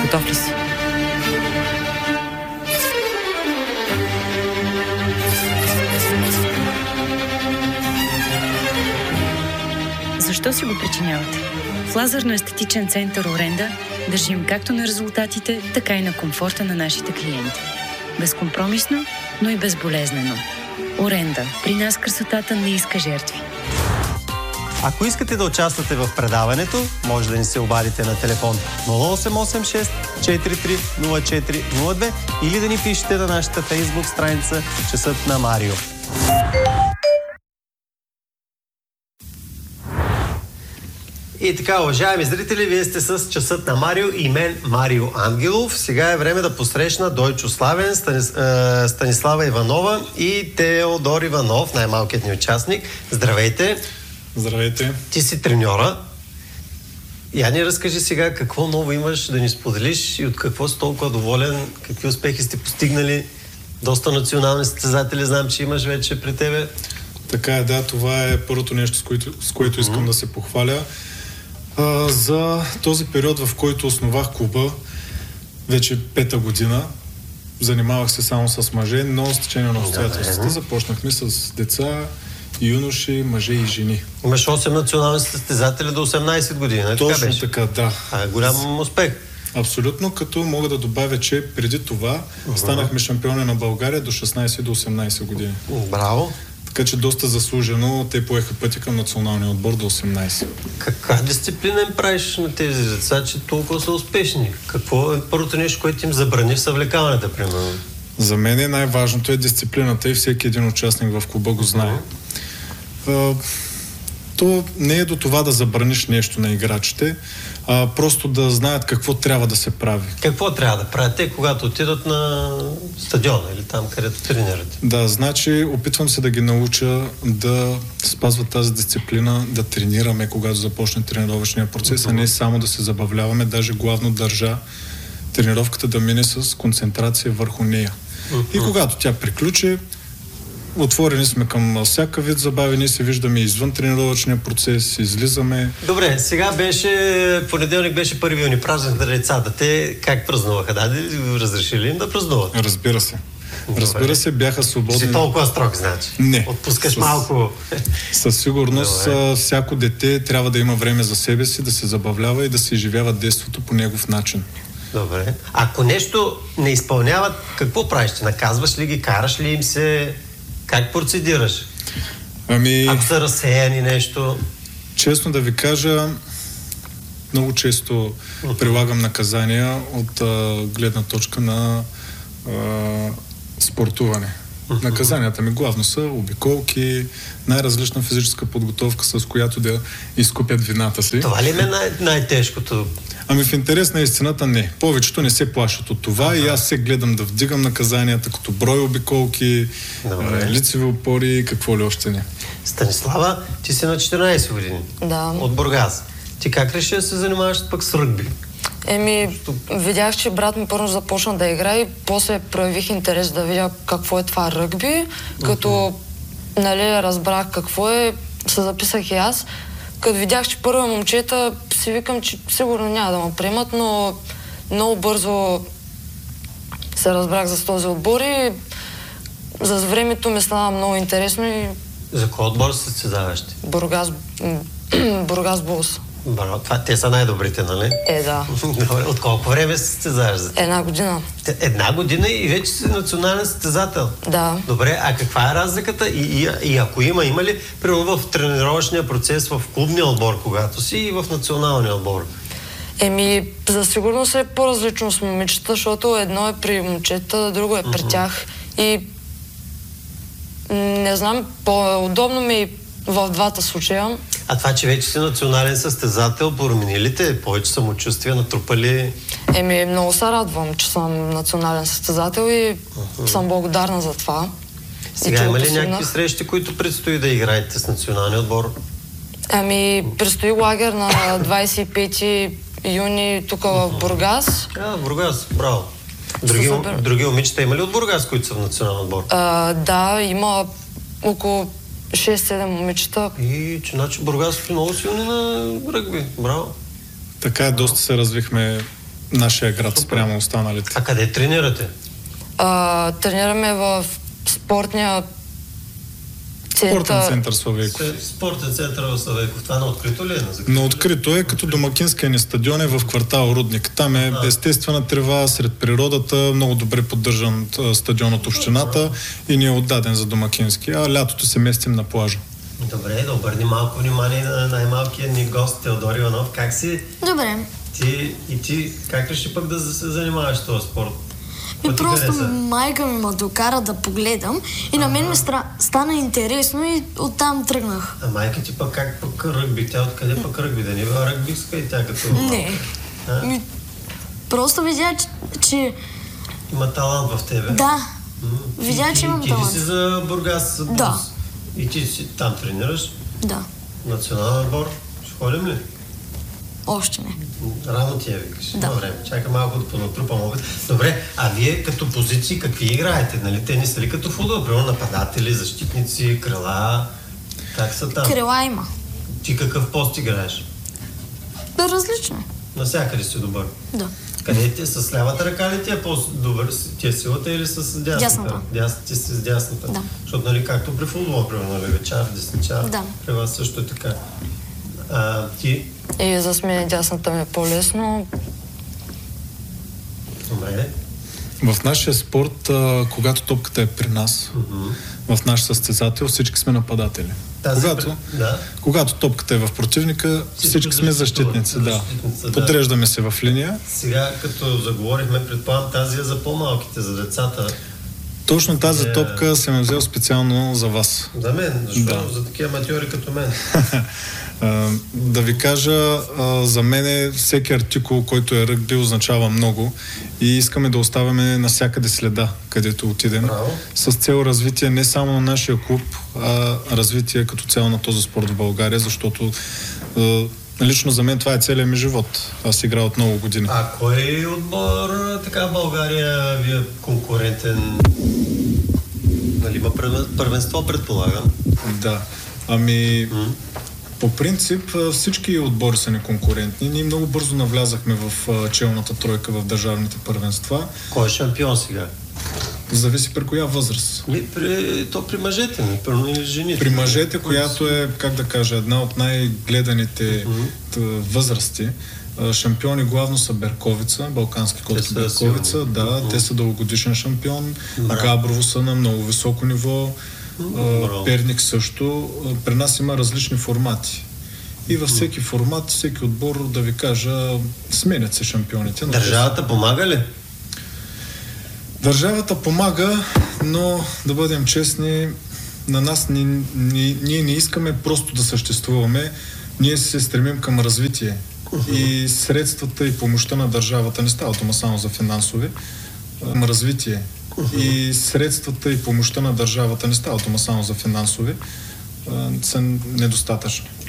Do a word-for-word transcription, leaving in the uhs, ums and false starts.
Готов ли си? Защо си го причинявате? В лазерно-естетичен център Оренда държим както на резултатите, така и на комфорта на нашите клиенти. Безкомпромисно, но и безболезнено. Оренда. При нас красотата не иска жертви. Ако искате да участвате в предаването, може да ни се обадите на телефон нула осем осем шест четири три нула четири нула две или да ни пишете на нашата фейсбук страница Часът на Марио. И така, уважаеми зрители, вие сте с Часът на Марио и мен, Марио Ангелов. Сега е време да посрещна Дойчо Славен, Станис... е, Станислава Иванова и Теодор Иванов, най-малкият ни участник. Здравейте! Здравейте! Ти си треньора. Я ни разкажи сега какво ново имаш да ни споделиш и от какво си толкова доволен, какви успехи сте постигнали. Доста национални състезатели знам, че имаш вече при тебе. Така е, да, това е първото нещо, с което, с което искам mm-hmm. да се похваля. А, за този период, в който основах клуба, вече пета година, занимавах се само с мъже, но с течение на обстоятелствата започнахме с деца, юноши, мъже и жени. Имаш осем национални състезатели до осемнайсет години, не Точно така беше? така, да. А, голям успех. Абсолютно, като мога да добавя, че преди това uh-huh. станахме шампиони на България до шестнайсет до осемнайсет години. Браво! Така че доста заслужено те поеха пътя към националния отбор до осемнайсет. Каква дисциплина им правиш на тези деца, че толкова са успешни? Какво е първото нещо, което им забрани в съвлекаването, примерно? За мен е най-важното е дисциплината и всеки един участник в клуба го знае. Uh-huh. А, то не е до това да забраниш нещо на играчите, а просто да знаят какво трябва да се прави. Какво трябва да правят те, когато отидат на стадиона или там, където тренират? Да, значи опитвам се да ги науча да спазват тази дисциплина, да тренираме, когато започне тренировъчния процес, uh-huh. а не само да се забавляваме. Даже главно държа тренировката да мине с концентрация върху нея. Uh-huh. И когато тя приключи, отворени сме към всяка вид забави, ние се виждаме извън тренировъчния процес, излизаме. Добре, сега беше, понеделник беше първи юни, празник на децата. Те как празнуваха? Да, разрешили им да празнуват? Разбира се. Добре. Разбира се, бяха свободни. Си толкова строг, значи? Не. Отпускаш с... малко. Със сигурност Добре. Всяко дете трябва да има време за себе си, да се забавлява и да се изживява детството по негов начин. Добре. Ако нещо не изпълняват, какво правиш? Ти наказваш ли ги, караш ли им се? Как процедираш? Ами... Ако са разсеяни нещо? Честно да ви кажа, много често прилагам наказания от а, гледна точка на а, спортуване. Наказанията ми главно са обиколки, най-различна физическа подготовка, с която да изкупят вината си. Това ли ме най- най-тежкото? Ами в интерес на истината не. Повечето не се плашат от това ага. И аз се гледам да вдигам наказанията като брой обиколки, Добре. лицеви опори и какво ли още не. Станислава, ти си на четиринайсет години. Да. От Бургас. Ти как реши да се занимаваш пък с ръгби? Еми, видях, че брат ми първо започна да играе и после проявих интерес да видя какво е това ръгби. Като, uh-huh. нали, разбрах какво е, се записах и аз. Като видях, че първо момчета, си викам, че сигурно няма да ме приемат, но много бързо се разбрах за този отбор и за времето ми стана много интересно и... За кой отбор се състезаваш ти? Бургас... Бургас Булс. Браво, това, те са най-добрите, нали? Е, да. Добре, от колко време се състезаваш за ти? Една година. Една година и вече си национален състезател? Да. Добре, а каква е разликата? И, и, и ако има, има ли примерно в тренировъчния процес в клубния отбор, когато си, и в националния отбор? Еми, за сигурност е по-различно с момичета, защото едно е при момчета, друго е при uh-huh. тях. И не знам, по-удобно ми в двата случая. А това, че вече си национален състезател, промени ли те? Повече самочувствие натрупали? Еми, много се радвам, че съм национален състезател и uh-huh. съм благодарна за това. Сега има ли някакви срещи, които предстои да играете с националния отбор? Ами, предстои лагер на двайсет и пети юни тук в Бургас. А, в Бургас, браво. Други, други момичета има ли от Бургас, които са в национален отбор? А, да, има около шест-седем момичета. И че значи Бургас е много силни на ръгби. Браво. Така е, доста се развихме нашия град спрямо останалите. А къде тренирате? А, тренираме в спортния Спортен център. център Славейков. Спортен център в Славейков. Това на открито ли е? На закрито? Но открито е, като домакинския ни стадион е в квартал Рудник. Там е А. естествена трева, сред природата, много добре поддържан а, стадион от общината и ни е отдаден за домакински, а лятото се местим на плажа. Добре, да обърни малко внимание на най-малкия ни гост Теодор Иванов. Как си? Добре. Ти и ти как ли ще пък да се занимаваш с този спорт? Ми Какво ти просто хареса? майка ми ме докара да погледам и на мен ми стра... стана интересно и оттам тръгнах. А майка ти пък как пък ръгби? Тя откъде пък ръгби? Да не била ръгбистка и тя като... Не. А? Ми, просто видя, че, че... Има талант в тебе. Да. М. Видя, Ти- че имам ти, талант. Ти ли си за Бургас? Бус? Да. И ти си там тренираш? Да. Национален отбор? Ще ходим ли? Още не. Рано ти я викаш. Да. Добре, чакай малко да понатрупам опит. Добре, а вие като позиции какви играете? Нали? Те не са ли като футбол? Примерно нападатели, защитници, крила? Как са там? Крила има. Ти какъв пост играеш? Да, различно е. Навсякъде си добър. Да. Къде ти е? С лявата ръка ли ти е по-добър? Ти е силата или с дясната? Дясната. Дяс, ти си с дясната. Да. Защото, нали, както при футбола, примерно, левичар, десничар, Да. при вас също е така. А, ти? И за мен дясната ми е по-лесно. Добре. В нашия спорт, а, когато топката е при нас, Мгм. в наш състезател, всички сме нападатели. Тази Когато, пр- Да. когато топката е в противника, всички сме защитници. Да. защитници, да. Подреждаме се в линия. Сега, като заговорихме, предполагам, тази е за по-малките, за децата. Точно тази Е. топка съм я взел специално за вас. За мен, защото Да. за такива аматьори като мен. А, да ви кажа, а, за мен всеки артикул, който е ръгби, означава много и искаме да оставяме навсякъде следа, където отидем. Браво. С цел развитие не само на нашия клуб, а развитие като цяло на този спорт в България, защото а, лично за мен това е целият ми живот. Аз играя от много години. А кой отбор така в България ви е конкурентен? Нали има превен- първенство, предполагам. Да. Ами, М? по принцип а, всички отбори са неконкурентни. Ние много бързо навлязахме в а, челната тройка в държавните първенства. Кой е шампион сега? Зависи при коя възраст. Ми, при, то при мъжете, не, при, или жените. При мъжете, Които която е, как да кажа, една от най-гледаните Мгм. т- възрасти, а, шампиони главно са Берковица, Балкански котки са Берковица, силни. да, Мгм. те са дългогодишен шампион, Браво. Габрово са на много високо ниво, а, Браво. Перник също. А, При нас има различни формати. И във всеки формат, всеки отбор, да ви кажа, сменят се шампионите. но те са- Държавата помага ли? Държавата помага, но да бъдем честни, на нас ни, ни, ние не искаме просто да съществуваме, ние се стремим към развитие. И средствата и помощта на държавата не става дума само за финансови, а към развитие. И средствата и помощта на държавата не става дума само за финансови, а, са недостатъчни.